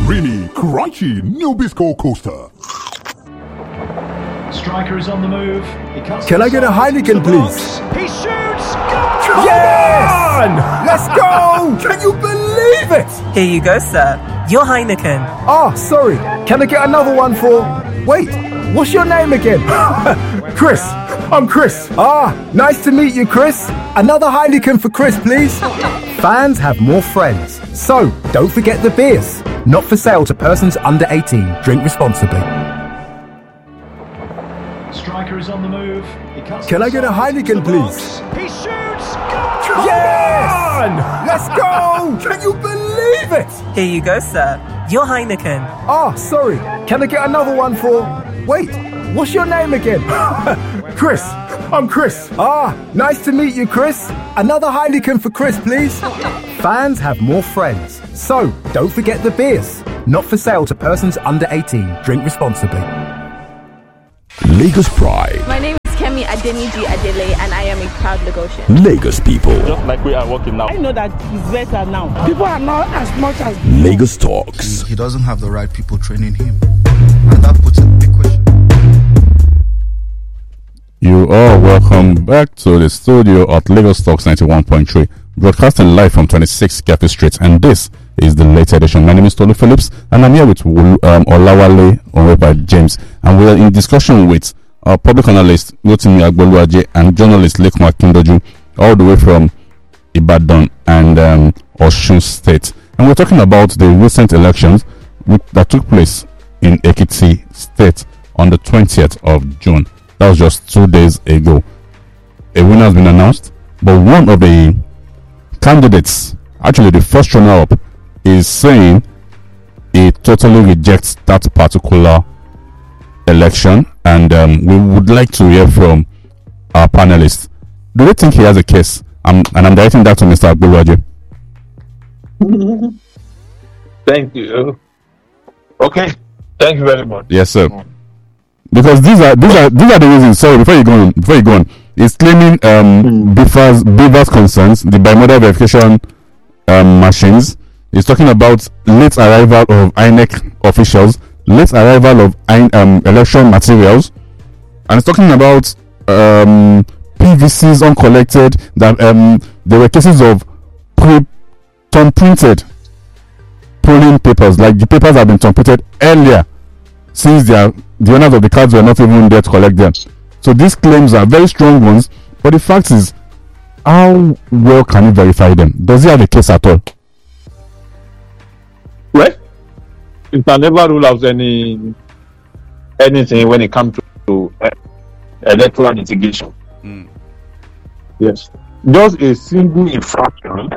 Creamy, crunchy Nabisco coaster. Striker is on the move. Can I get a Heineken, please? He shoots! Yes! Let's go! Can you believe it? Here you go, sir. Your Heineken. Ah, sorry. Can I get another one for... Wait, what's your name again? Chris. I'm Chris. Ah, nice to meet you, Chris. Another Heineken for Chris, please. Fans have more friends. So, don't forget the beers. Not for sale to persons under 18. Drink responsibly. Striker is on the move. Can I get a Heineken, please? He shoots! Yes! Let's go! Can you believe it? Here you go, sir. Your Heineken. Ah, sorry. Can I get another one for... Wait, what's your name again? Chris. I'm Chris. Ah, nice to meet you, Chris. Another Heineken for Chris, please. Fans have more friends. So, don't forget the beers. Not for sale to persons under 18. Drink responsibly. Lagos Pride. My name is Kemi Adeniji Adele, and I am a proud Lagosian. Lagos people. Just like we are working now. I know that it's better now. People are not as much as... Lagos Talks. He doesn't have the right people training him. And that puts a big question. You are welcome back to the studio at Lagos Talks 91.3, broadcasting live from 26 Cafe Street, and this is the late edition. My name is Tolu Phillips, and I'm here with Olawale Onweba James, and we are in discussion with our public analyst Rotimi Agboluaje and journalist Lekma Akindoju, all the way from Ibadan and Osun State, and we're talking about the recent elections that took place in Ekiti State on the 20th of June. That was just 2 days ago. A winner has been announced, but one of the candidates, actually the first runner-up, is saying he totally rejects that particular election, and we would like to hear from our panelists. Do they think he has a case? And I'm directing that to Mr. Agboluaje. Thank you. Okay. Thank you very much. Yes, sir. Because these are the reasons. Sorry, before you go on, he's claiming Beaver's concerns, the bimodal verification machines. He's talking about late arrival of INEC officials, late arrival of election materials, and he's talking about PVCs uncollected. That there were cases of thumb-printed polling papers, like the papers have been thumb-printed earlier, since the owners of the cards were not even there to collect them. So these claims are very strong ones, but the fact is, how well can he verify them? Does he have a case at all? Well, you can never rule out anything when it comes to electoral litigation. Yes, just a single infraction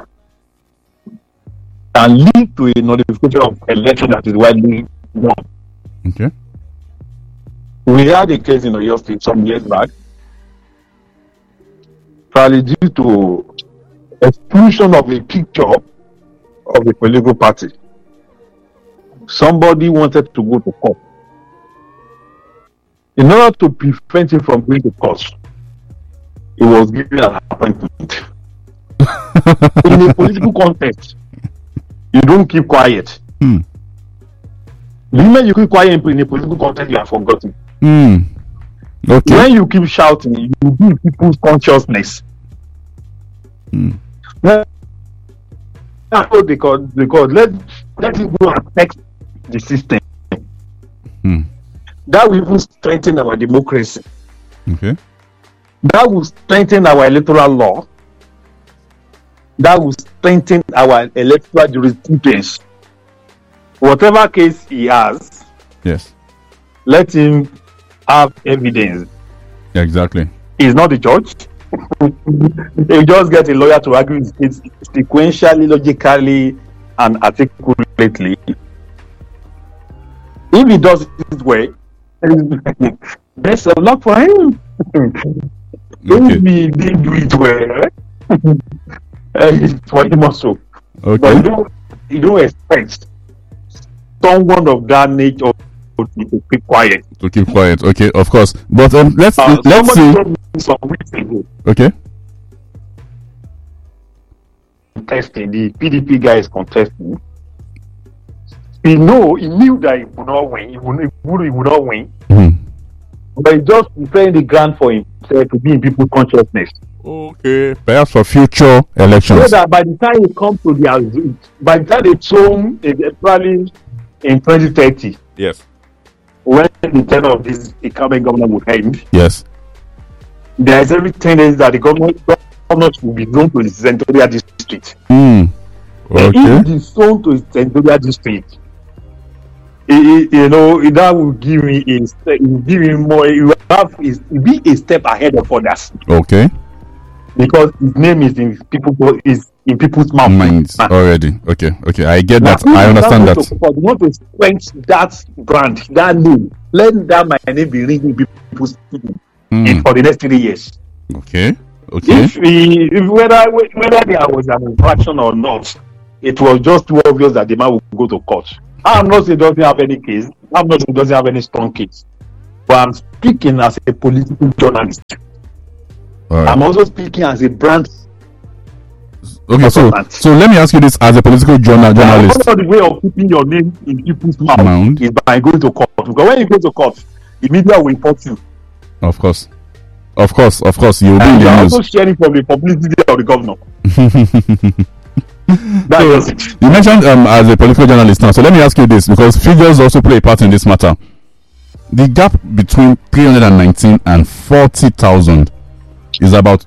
can lead to a notification of election that is widely known. Okay. We had a case in Oyo State some years back, probably due to exclusion of a picture of a political party. Somebody wanted to go to court. In order to prevent him from going to court, he was given an appointment. In a political context, you don't keep quiet. The moment you keep quiet in a political context, you are forgotten. Okay. When you keep shouting, you build people's consciousness. Because let it go and affect the system. That will even strengthen our democracy. Okay. That will strengthen our electoral law. That will strengthen our electoral jurisprudence. Whatever case he has, yes, let him have evidence. Exactly. He's not the judge. He just get a lawyer to argue it sequentially, logically, and articulately. If he does it well, there's a lot for him. If he didn't do it well, it's for him also. Okay. But you don't expect someone of that nature to keep quiet. To keep quiet, okay, of course. But let's see. Some weeks ago, okay. Contesting, the PDP guy is contesting. he knew that he would not win. He would not win. But he just preparing the ground for himself to be in people's consciousness. Okay. Perhaps for future elections. So that by the time he comes to by the time they throw him, probably in 2030. Yes. When the term of this incumbent governor will end. Yes. There is every tendency that the government will be zoned to the senatorial district. Okay. If it is zoned to the senatorial district, that will give me more. It will be a step ahead of others. Okay. Because his name is in people's minds already. Okay. I get that. I understand that. You want to strengthen that brand, that name. Let that my name be ringing people's for the next 3 years. Okay. If whether there was an infraction or not, it was just too obvious that the man would go to court. I'm not saying he doesn't have any case. I'm not saying he doesn't have any strong case. But I'm speaking as a political journalist. Right. I'm also speaking as a brand. Okay, so let me ask you this as a political journalist. The way of keeping your name in people's mouth is by going to court. Because when you go to court, the media will report you. Of course, you will be in the news. Also sharing from the publicity of the governor. So, you mentioned as a political journalist now. So let me ask you this, because figures also play a part in this matter. The gap between 319 and 40,000 is about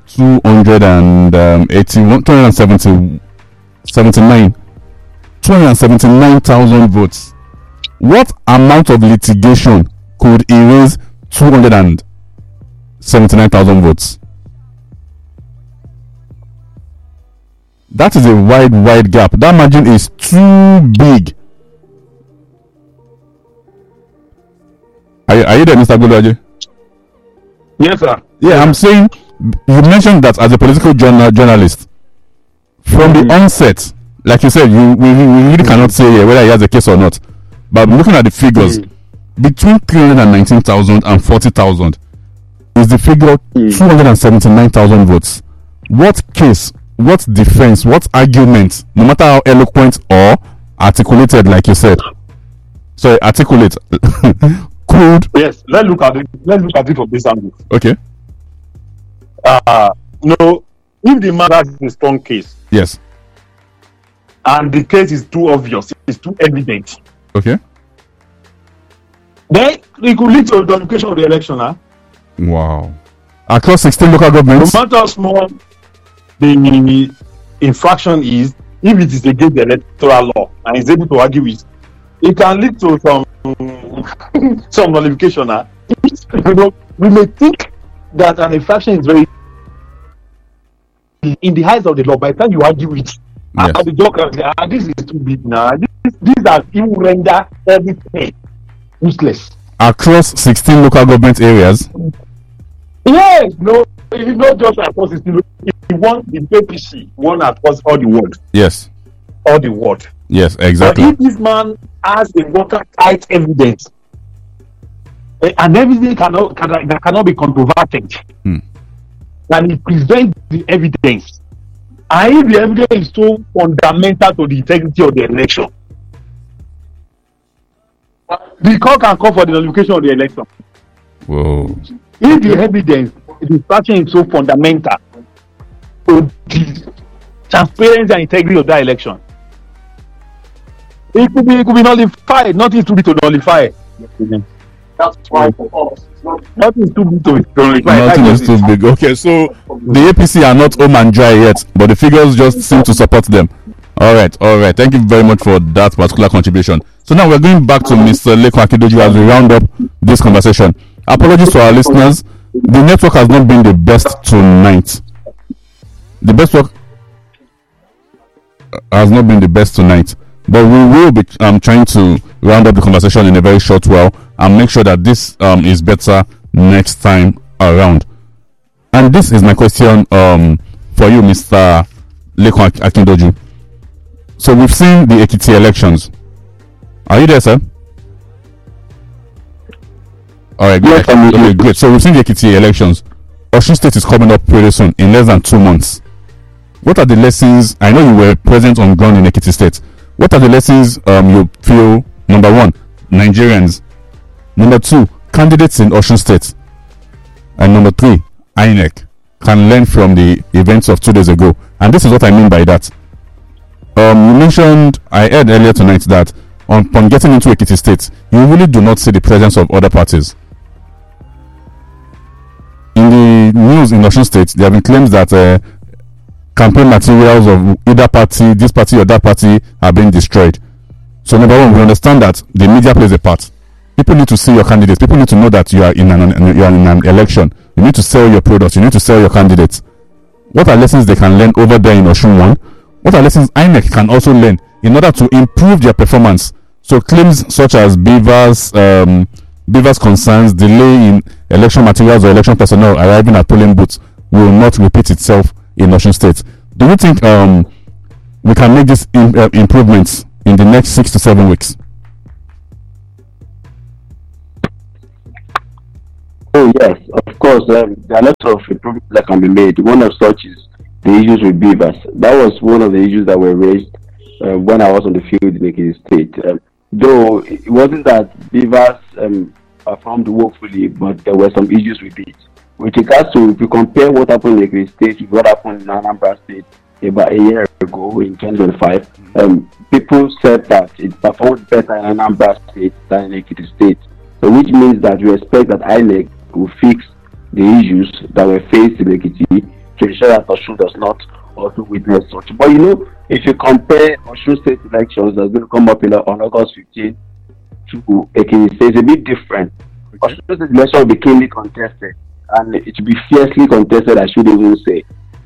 279,000 votes. What amount of litigation could erase 279,000 votes? That is a wide gap. That margin is too big. Are you there, Mr. Gulaje? Yes, sir. Yeah, I'm saying, you mentioned that as a political journalist, from the onset, like you said, we really cannot say whether he has a case or not. But looking at the figures, between 319,000 and 40,000 is the figure 279,000 votes. What case, what defense, what argument, no matter how eloquent or articulated, like you said, articulate, could... Yes, let's look at it from this angle. Okay. If the man has a strong case, yes, and the case is too obvious, it's too evident, okay, then it could lead to a nullification of the election. Wow. Across 16 local governments. No matter how small the infraction is, if it is against the electoral law and is able to argue it, it can lead to some nullification. We may think that an infraction is very in the eyes of the law. By the time you argue it, the judge, this is too big now. These are even render everything useless. Across 16 local government areas. Yes, it's not just across 16. If one the APC, one across all the world. Yes. All the world. Yes, exactly. But if this man has a watertight evidence, and everything cannot be controverted, and he presents the evidence, and if the evidence is so fundamental to the integrity of the election, the court can call for the nullification of the election. Whoa. If the evidence, the infraction is so fundamental to the transparency and integrity of that election, it could be nullified. Nothing to be to nullify. That's why for us, nothing is too big to nullify. Nothing is too big. Okay, so the APC are not home and dry yet, but the figures just seem to support them. All right. Thank you very much for that particular contribution. So now we're going back to Mr. Lekun Akindoju as we round up this conversation. Apologies to our listeners. The network has not been the best tonight. The best work has not been the best tonight. But we will be trying to round up the conversation in a very short while and make sure that this is better next time around. And this is my question for you, Mr. Lekun Akindoju. So we've seen the Ekiti elections. Are you there, sir? All right, great. Okay, great. So we've seen the Ekiti elections. Osun State is coming up pretty soon, in less than 2 months. What are the lessons? I know you were present on ground in Ekiti State. What are the lessons you feel Number one, Nigerians. Number two, candidates in Osun State. And number three, INEC can learn from the events of 2 days ago. And this is what I mean by that. You mentioned, I heard earlier tonight that upon getting into Ekiti State, you really do not see the presence of other parties. In the news in Osun State, there have been claims that campaign materials of either party, this party or that party, are being destroyed. So number one, we understand that the media plays a part. People need to see your candidates. People need to know that you are in an election. You need to sell your products. You need to sell your candidates. What are lessons they can learn over there in Osun 1? What are lessons INEC can also learn in order to improve their performance? So claims such as Beavers concerns, delay in election materials or election personnel arriving at polling booths will not repeat itself in Osun State. Do you think we can make these improvements in the next 6 to 7 weeks? Oh yes, of course. There are lots of improvements that can be made. One of such is the issues with beavers. That was one of the issues that were raised when I was on the field in Ekiti State. Though it wasn't that beavers performed woefully, but there were some issues with it. With regards to, if you compare what happened in Ekiti State with what happened in Anambra State about a year ago in 2025, people said that it performed better in Anambra State than in Ekiti State. So which means that we expect that INEC will fix the issues that were faced in Ekiti to ensure that Osun does not also witness such. But you know, if you compare Osun State elections that's going to come up on August 15 to Ekiti State, it's a bit different. Osun State election will be keenly contested, and it will be fiercely contested, I should even say.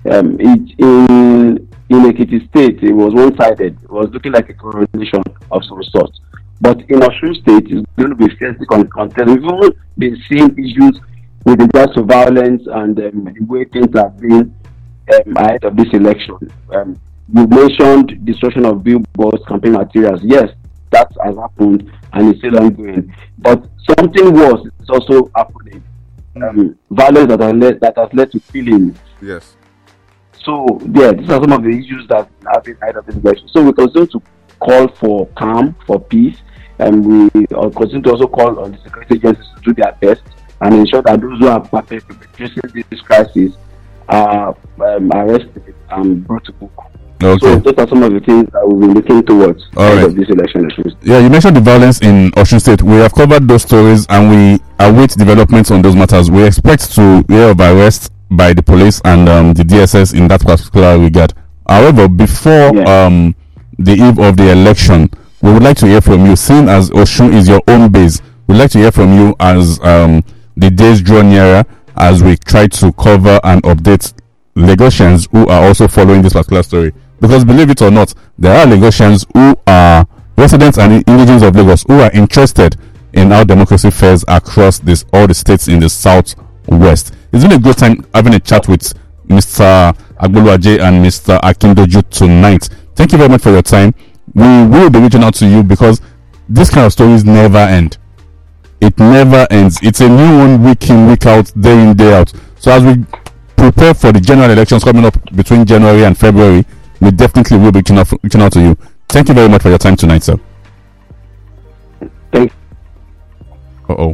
In Ekiti State, it was one-sided. It was looking like a coronation of some sort. But in Osun State, it's going to be fiercely contested. We've even been seeing issues with regards to violence and the way things have been ahead of this election. You mentioned destruction of billboards, campaign materials. Yes, that has happened and it's still ongoing. But something worse is also happening. Violence that has led to killings. Yes. So, yeah, these are some of the issues that have been ahead of this election. So we continue to call for calm, for peace, and we continue to also call on the security agencies to do their best and ensure that those who are perpetrating this crisis are arrested and brought to book. Okay. So those are some of the things that we'll be looking towards of this election. Yeah, you mentioned the violence in Osun State. We have covered those stories and we await developments on those matters. We expect to hear of arrests by the police and the DSS in that particular regard. However, before the eve of the election, we would like to hear from you. Seeing as Osun is your own base, we'd like to hear from you as the days draw nearer, as we try to cover and update Lagosians who are also following this particular story. Because believe it or not, there are Lagosians who are residents and indigents of Lagos who are interested in how democracy fares across all the states in the southwest. It's been a good time having a chat with Mr. Agboluaje and Mr. Akindoju tonight. Thank you very much for your time. We will be reaching out to you because this kind of stories never end. It never ends. It's a new one week in, week out, day in, day out. So as we prepare for the general elections coming up between January and February, we definitely will be reaching out to you. Thank you very much for your time tonight, sir. Thanks. Uh-oh.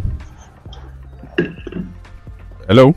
Hello?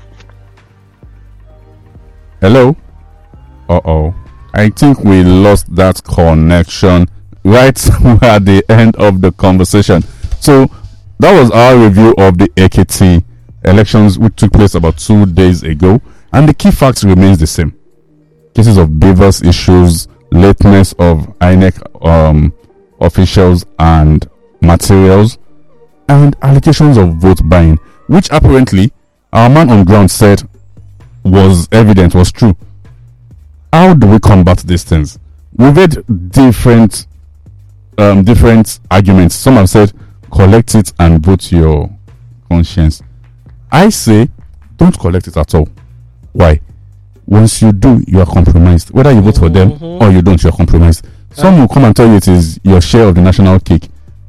Hello? Uh-oh. I think we lost that connection right at the end of the conversation. So that was our review of the Ekiti elections which took place about 2 days ago, and the key facts remains the same. Cases of beavers issues, lateness of INEC officials and materials, and allegations of vote buying, which apparently our man on ground said was evident, was true. How do we combat these things? We've had different arguments. Some have said collect it and vote your conscience. I say don't collect it at all. Why? Once you do, you are compromised. Whether you vote for them or you don't, you are compromised. Some will come and tell you it is your share of the national cake.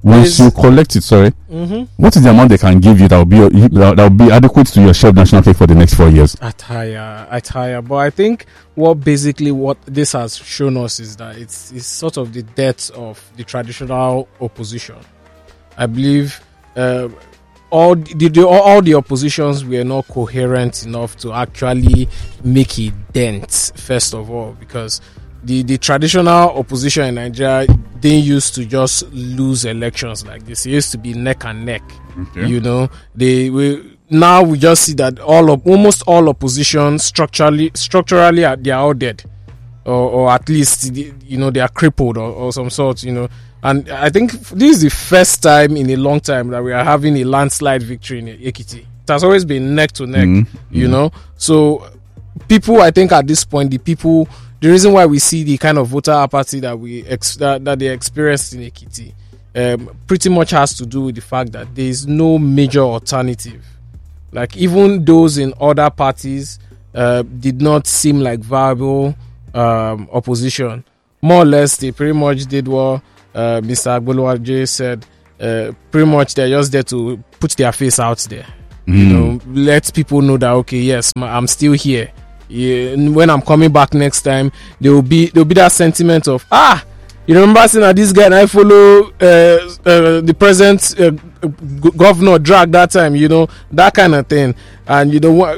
Once you collect it, what is the amount they can give you that will be adequate to your share of national cake for the next 4 years? At higher. But I think what this has shown us is that it's sort of the death of the traditional opposition. I believe all the oppositions were not coherent enough to actually make a dent, first of all, because the traditional opposition in Nigeria didn't used to just lose elections like this. It used to be neck and neck. Okay. You know, now we just see that almost all opposition structurally they are all dead, or at least they are crippled or some sort. And I think this is the first time in a long time that we are having a landslide victory in Ekiti. It has always been neck to neck, So people, I think at this point, the reason why we see the kind of voter apathy that they experienced in Ekiti pretty much has to do with the fact that there is no major alternative. Like, even those in other parties did not seem like viable opposition. More or less, they pretty much did what Mr. Agboluwaje said. Pretty much, they're just there to put their face out there. Let people know that, okay, yes, I'm still here. When I'm coming back next time, there will be that sentiment of you remember saying that this guy and I follow the present governor drag that time, that kind of thing. And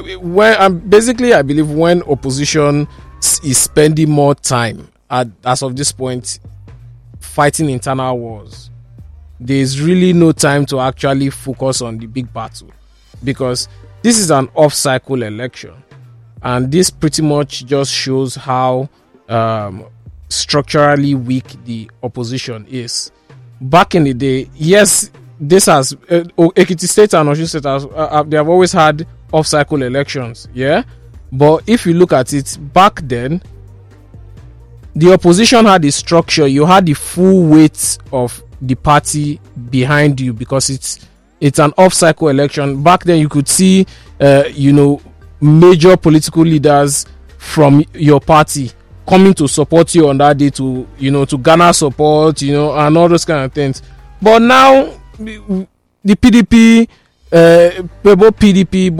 I believe when opposition is spending more time as of this point fighting internal wars, there's really no time to actually focus on the big battle, because this is an off-cycle election. And this pretty much just shows how structurally weak the opposition is. Back in the day, yes, this has Ekiti State and Osun State they have always had off-cycle elections, yeah. But if you look at it, back then, the opposition had the structure. You had the full weight of the party behind you, because it's an off-cycle election. Back then, you could see, major political leaders from your party coming to support you on that day to garner support, and all those kind of things. But now the PDP, both PDP,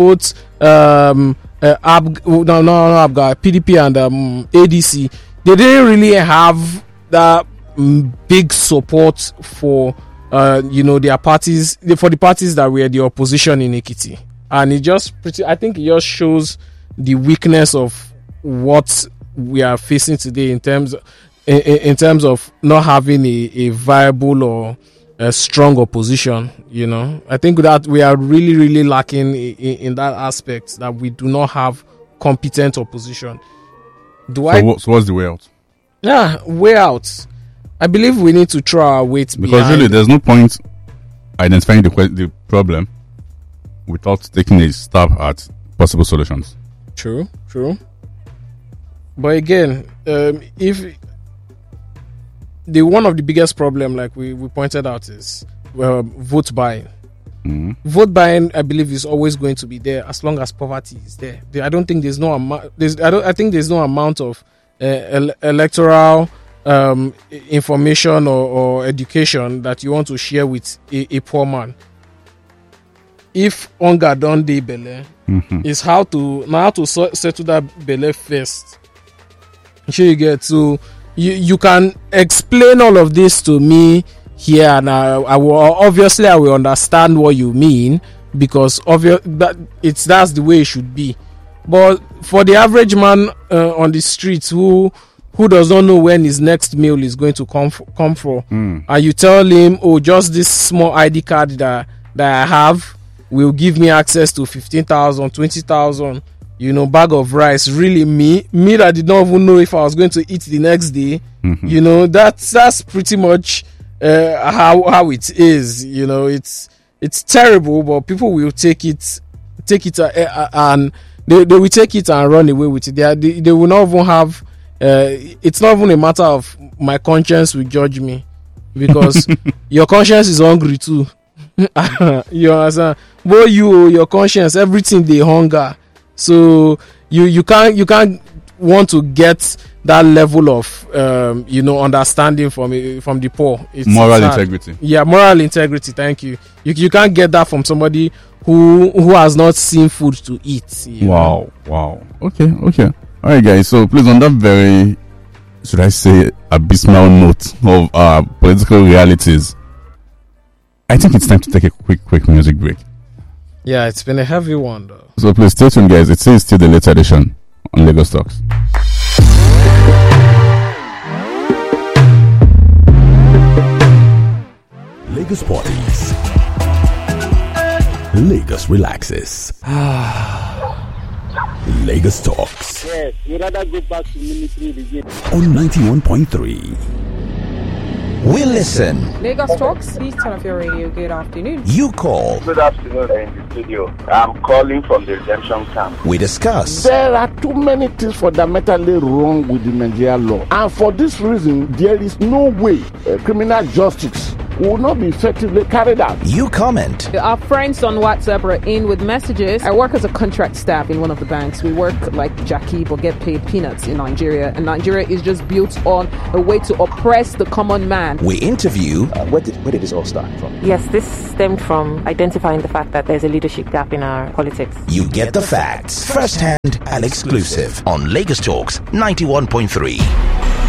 PDP and ADC, they didn't really have that big support for their parties, for the parties that were the opposition in Ekiti. And I think it just shows the weakness of what we are facing today in terms of not having a viable or a strong opposition. I think that we are really, really lacking in that aspect, that we do not have competent opposition. So what's the way out? Yeah, way out. I believe we need to throw our weight behind. Because really, there's no point identifying the problem without taking a stab at possible solutions. True. But again, if one of the biggest problem, like we pointed out, is vote buying. Mm-hmm. Vote buying, I believe, is always going to be there as long as poverty is there. I don't think there's no amount. I think there's no amount of electoral information or education that you want to share with a poor man. If hunger don't dey belle, is how to settle that belle first. Sure, you get to you can explain all of this to me here, and I will understand what you mean, because that's the way it should be. But for the average man on the streets who does not know when his next meal is going to come from, and you tell him, oh, just this small ID card that I have will give me access to 15,000, 20,000, bag of rice. Really, me that did not even know if I was going to eat the next day. That's pretty much how it is. It's terrible, but people will take it and they will take it and run away with it. They will not even have. It's not even a matter of my conscience will judge me, because your conscience is hungry too. You understand? But your conscience, everything they hunger. So you can't want to get that level of understanding from the poor. It's moral hard. Integrity. Yeah, moral integrity. Thank you. You can't get that from somebody who has not seen food to eat. Wow. Okay. All right, guys. So please, on that very, should I say, abysmal note of political realities, I think it's time to take a quick music break. Yeah, it's been a heavy one, though. So please stay tuned, guys. It is still the later edition on Lagos Talks. Lagos parties. Lagos relaxes. Lagos Talks. Yes, we'd rather go back to military regime. On 91.3. We listen. Lagos Talks, please turn off your radio. Good afternoon. You call. Good afternoon in the studio. I'm calling from the redemption camp. We discuss. There are too many things fundamentally wrong with the Nigerian law. And for this reason, there is no way criminal justice will not be effectively carried out. You comment. Our friends on WhatsApp are in with messages. I work as a contract staff in one of the banks. We work like Jackie but get paid peanuts in Nigeria. And Nigeria is just built on a way to oppress the common man. We interview. Where did this all start from? Yes, this stemmed from identifying the fact that there's a leadership gap in our politics. You get the facts, first-hand and exclusive on Lagos Talks 91.3.